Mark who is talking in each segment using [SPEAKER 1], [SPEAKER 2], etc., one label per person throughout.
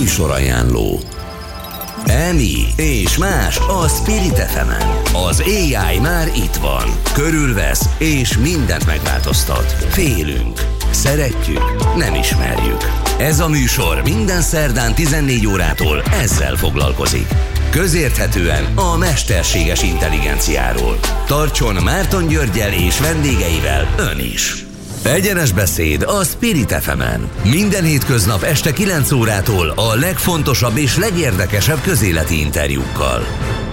[SPEAKER 1] Műsorajánló. EMI és más a Spirit FM-en. Az AI már itt van, körülvesz és mindent megváltoztat. Félünk, szeretjük, nem ismerjük. Ez a műsor minden szerdán 14 órától ezzel foglalkozik. Közérthetően a mesterséges intelligenciáról. Tartson Márton Györggyel és vendégeivel ön is. Egyenes beszéd a Spirit FM-en. Minden hétköznap este 9 órától a legfontosabb és legérdekesebb közéleti interjúkkal.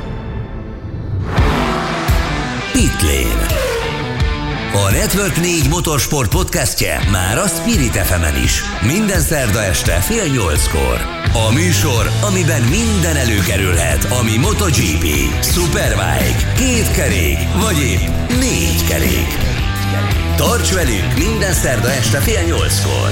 [SPEAKER 1] Pitlane. A Network 4 motorsport podcastje már a Spirit FM-en is. Minden szerda este fél 8-kor. A műsor, amiben minden előkerülhet, ami MotoGP, Superbike, kétkerék vagy épp 4 kerék. Tarts velünk minden szerda este fél 8-kor.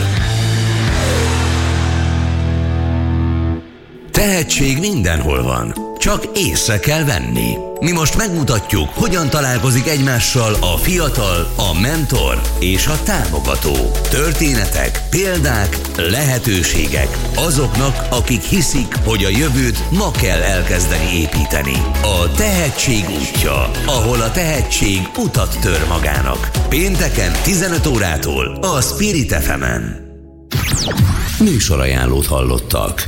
[SPEAKER 1] Tehetség mindenhol van, csak észre kell venni. Mi most megmutatjuk, hogyan találkozik egymással a fiatal, a mentor és a támogató. Történetek, példák, lehetőségek azoknak, akik hiszik, hogy a jövőt ma kell elkezdeni építeni. A tehetség útja, ahol a tehetség utat tör magának. Pénteken 15 órától a Spirit FM-en. Műsorajánlót hallottak.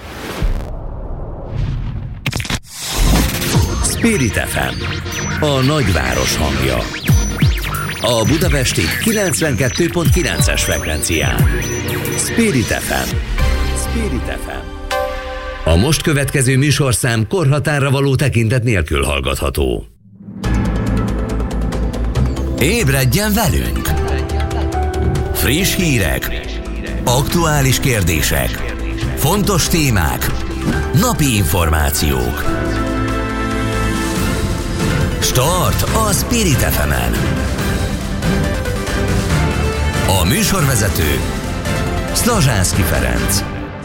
[SPEAKER 1] Spirit FM, a nagyváros hangja. A budapesti 92.9-es frekvencián. Spirit FM. Spirit FM. A most következő műsorszám korhatárra való tekintet nélkül hallgatható. Ébredjen velünk! Friss hírek, aktuális kérdések, fontos témák, napi információk. Start a Spirit FM-en. A műsorvezető Szlazsánszky Ferenc.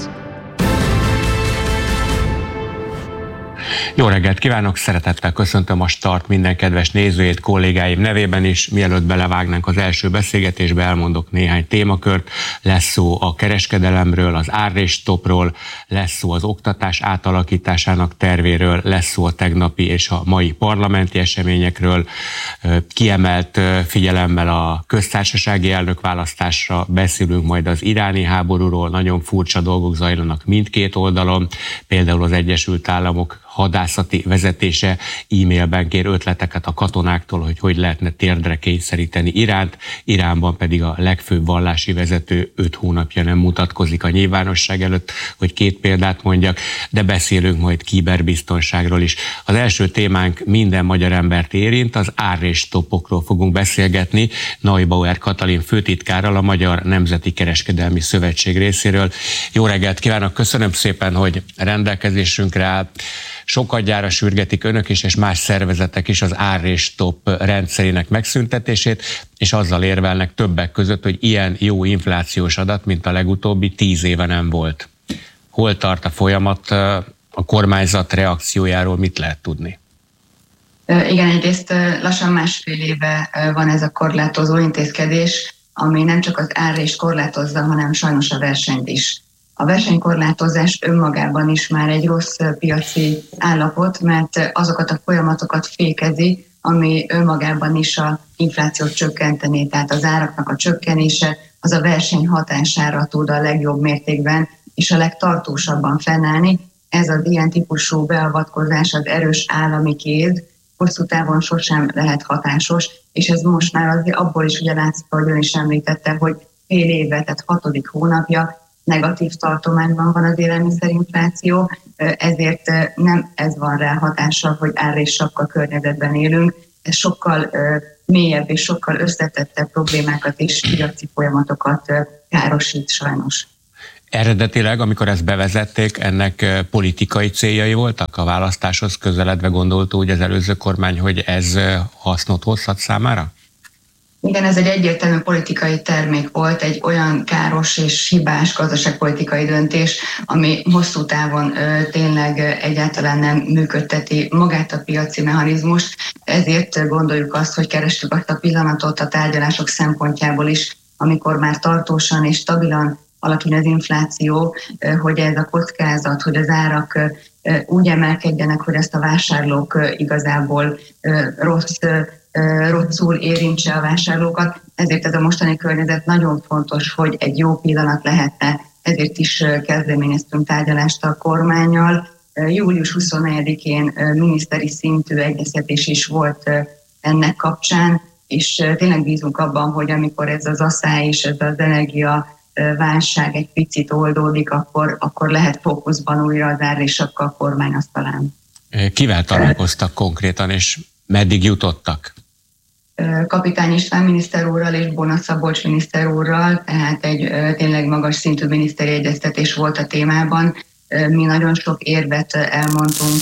[SPEAKER 2] Jó reggelt kívánok, szeretettel köszöntöm a Start minden kedves nézőjét, kollégáim nevében is. Mielőtt belevágnánk az első beszélgetésbe, elmondok néhány témakört. Lesz szó a kereskedelemről, az árrés-stopról, lesz szó az oktatás átalakításának tervéről, lesz szó a tegnapi és a mai parlamenti eseményekről, kiemelt figyelemmel a köztársasági elnökválasztásra, beszélünk majd az iráni háborúról, nagyon furcsa dolgok zajlanak mindkét oldalon, például az Egyesült Államok hadászati vezetése e-mailben kér ötleteket a katonáktól, hogy lehetne térdre kényszeríteni Iránt, Iránban pedig a legfőbb vallási vezető 5 hónapja nem mutatkozik a nyilvánosság előtt, hogy 2 példát mondjak, de beszélünk majd kiberbiztonságról is. Az első témánk minden magyar embert érint, az árrés-stopokról fogunk beszélgetni Neubauer Katalin főtitkárral, a Magyar Nemzeti Kereskedelmi Szövetség részéről. Jó reggelt kívánok, köszönöm szépen, hogy rendelkezésünkre áll. Sokadjára sürgetik önök is, és más szervezetek is az árrés-stop rendszerének megszüntetését, és azzal érvelnek többek között, hogy ilyen jó inflációs adat, mint a legutóbbi 10 éve nem volt. Hol tart a folyamat, a kormányzat reakciójáról mit lehet tudni?
[SPEAKER 3] Igen, egyrészt lassan 1,5 éve van ez a korlátozó intézkedés, ami nem csak az árrést korlátozza, hanem sajnos a versenyt is. A versenykorlátozás önmagában is már egy rossz piaci állapot, mert azokat a folyamatokat fékezi, ami önmagában is az inflációt csökkenteni, tehát az áraknak a csökkenése, az a verseny hatására tud a legjobb mértékben és a legtartósabban fennállni. Ez az ilyen típusú beavatkozás, az erős állami kéz hosszú távon sosem lehet hatásos, és ez most már azért abból is ugye látszik, hogy ön is említette, hogy fél éve, tehát 6. hónapja negatív tartományban van az élelmiszerinfláció, ezért nem ez van rá hatással, hogy ár és sapka környezetben élünk. Ez sokkal mélyebb és sokkal összetettebb problémákat és piaci folyamatokat károsít sajnos.
[SPEAKER 2] Eredetileg, amikor ezt bevezették, ennek politikai céljai voltak? A választáshoz közeledve gondolta úgy az előző kormány, hogy ez hasznot hozhat számára?
[SPEAKER 3] Igen, ez egy egyértelmű politikai termék volt, egy olyan káros és hibás gazdaságpolitikai döntés, ami hosszú távon tényleg egyáltalán nem működteti magát a piaci mechanizmust. Ezért gondoljuk azt, hogy kerestük azt a pillanatot a tárgyalások szempontjából is, amikor már tartósan és stabilan alacsony az infláció, hogy ez a kockázat, hogy az árak úgy emelkedjenek, hogy ezt a vásárlók igazából rosszul érintse a vásárlókat. Ezért ez a mostani környezet nagyon fontos, hogy egy jó pillanat lehetne, ezért is kezdeményeztünk tárgyalást a kormánnyal. Július 24-én miniszteri szintű egyeztetés is volt ennek kapcsán, és tényleg bízunk abban, hogy amikor ez az asszály és ez az energiaválság egy picit oldódik, akkor lehet fókuszban újra az árrésakkal a kormányasztalán.
[SPEAKER 2] Kivel találkoztak konkrétan, és meddig jutottak?
[SPEAKER 3] Kapitány István miniszter úrral és Bóna Szabolcs miniszter úrral, tehát egy tényleg magas szintű miniszteri egyeztetés volt a témában. Mi nagyon sok érvet elmondtunk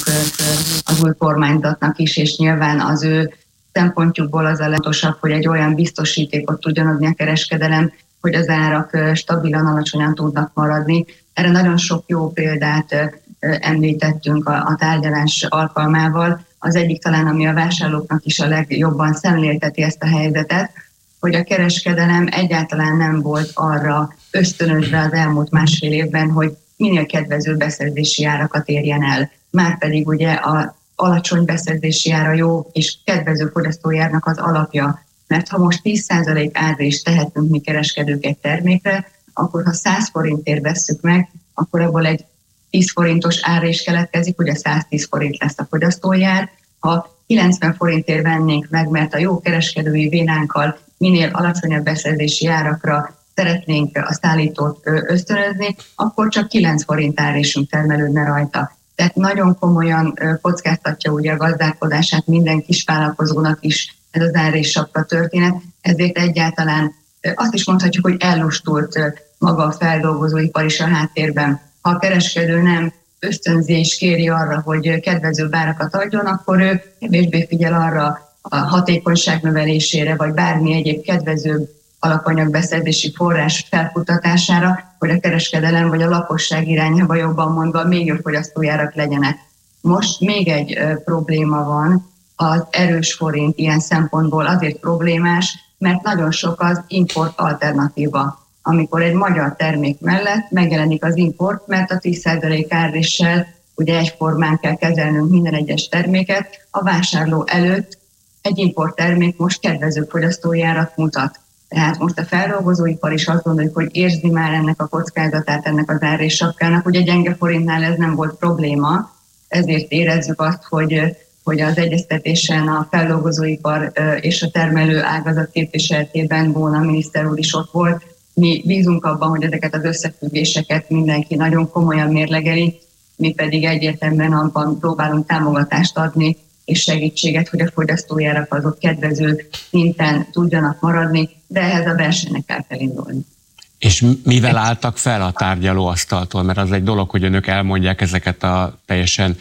[SPEAKER 3] az új kormányzatnak is, és nyilván az ő szempontjukból az a legfontosabb, hogy egy olyan biztosítékot tudjon adni a kereskedelem, hogy az árak stabilan, alacsonyan tudnak maradni. Erre nagyon sok jó példát említettünk a tárgyalás alkalmával. Az egyik talán, ami a vásárlóknak is a legjobban szemlélteti ezt a helyzetet, hogy a kereskedelem egyáltalán nem volt arra ösztönözve az elmúlt másfél évben, hogy minél kedvezőbb beszerzési árakat érjen el. Márpedig ugye az alacsony beszerzési ára jó és kedvező fogyasztói árnak az alapja. Mert ha most 10% árrést tehetünk mi kereskedők egy termékre, akkor ha 100 forintért vesszük meg, akkor abból egy 10 forintos árrés keletkezik, ugye 110 forint lesz a fogyasztói ár. Ha 90 forintért vennénk meg, mert a jó kereskedői vénánkkal minél alacsonyabb beszerzési árakra szeretnénk a szállítót ösztönözni, akkor csak 9 forint árrésünk termelődne rajta. Tehát nagyon komolyan kockáztatja ugye a gazdálkodását minden kisvállalkozónak is ez az árréssapka történet, ezért egyáltalán azt is mondhatjuk, hogy ellustult maga a feldolgozóipar is a háttérben. Ha a kereskedő nem ösztönzi és kéri arra, hogy kedvezőbb árakat adjon, akkor ő kevésbé figyel arra a hatékonyság növelésére, vagy bármi egyéb kedvezőbb alapanyagbeszerzési forrás felkutatására, hogy a kereskedelem vagy a lakosság irányába jobban mondva még jobb fogyasztójárak legyenek. Most még egy probléma van, az erős forint ilyen szempontból azért problémás, mert nagyon sok az import alternatíva. Amikor egy magyar termék mellett megjelenik az import, mert a 10% árréssel ugye egyformán kell kezelnünk minden egyes terméket, a vásárló előtt egy import termék most kedvező fogyasztói árat mutat. Tehát most a feldolgozóipar is azt gondoljuk, hogy érzi már ennek a kockázatát, ennek az árréssapkának. Ugye gyenge forintnál ez nem volt probléma, ezért érezzük azt, hogy az egyeztetésen a feldolgozóipar és a termelő ágazat képviseletében Bóna miniszter úr is ott volt. Mi bízunk abban, hogy ezeket az összefüggéseket mindenki nagyon komolyan mérlegeli, mi pedig egyértelműen abban próbálunk támogatást adni és segítséget, hogy a fogyasztójárak azok kedvező szinten tudjanak maradni, de ehhez a versenynek el kell indulni.
[SPEAKER 2] És mivel álltak fel a tárgyalóasztaltól? Mert az egy dolog, hogy önök elmondják ezeket a teljesen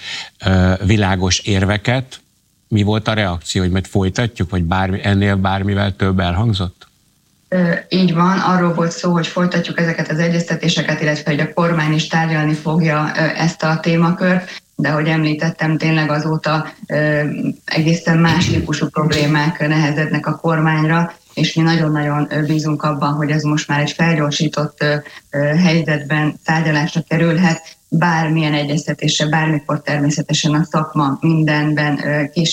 [SPEAKER 2] világos érveket. Mi volt a reakció, hogy majd folytatjuk, vagy ennél bármivel több elhangzott?
[SPEAKER 3] Így van, arról volt szó, hogy folytatjuk ezeket az egyeztetéseket, illetve hogy a kormány is tárgyalni fogja ezt a témakört, de ahogy említettem, tényleg azóta egészen más típusú problémák nehezednek a kormányra, és mi nagyon-nagyon bízunk abban, hogy ez most már egy felgyorsított helyzetben tárgyalásra kerülhet, bármilyen egyeztetésre, bármikor természetesen a szakma mindenben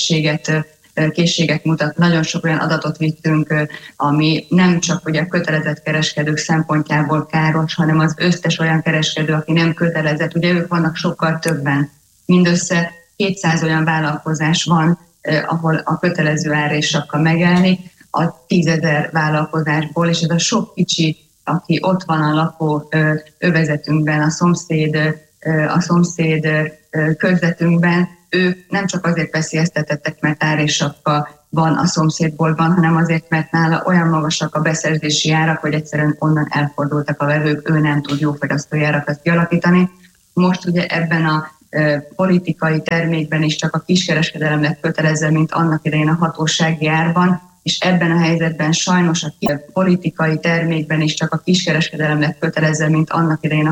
[SPEAKER 3] készséget mutat. Nagyon sok olyan adatot vittünk, ami nem csak ugye a kötelezett kereskedők szempontjából káros, hanem az összes olyan kereskedő, aki nem kötelezett. Ugye ők vannak sokkal többen. Mindössze 200 olyan vállalkozás van, ahol a kötelező árréssapka megjelenik, a 10 000 vállalkozásból, és ez a sok kicsi, aki ott van a lakó övezetünkben, a szomszéd körzetünkben, ők nem csak azért veszélyeztetettek, mert árréssapka van a szomszédboltban, hanem azért, mert nála olyan magasak a beszerzési árak, hogy egyszerűen onnan elfordultak a vevők, ő nem tud jó fogyasztói árakat kialakítani. Most ugye ebben a politikai termékben is csak a kiskereskedelem lett kötelező, mint annak idején a hatósági árban, és ebben a helyzetben sajnos a politikai termékben is csak a kiskereskedelem lett kötelező, mint annak idején a